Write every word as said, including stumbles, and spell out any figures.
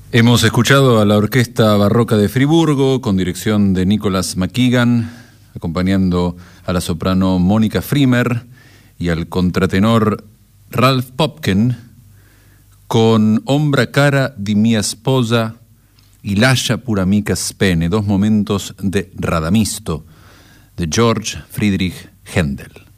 Hemos escuchado a la Orquesta Barroca de Friburgo, con dirección de Nicholas McKeegan, acompañando a la soprano Mónica Frimer y al contratenor Ralph Popken, con Ombra cara di mia sposa y Lascia pura mica spene, dos momentos de Radamisto, de George Friedrich Händel.